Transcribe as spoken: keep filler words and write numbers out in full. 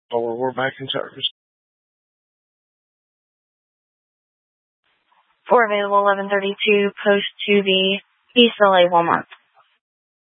Or we're back in service. For available eleven thirty-two, post to the East L A Walmart.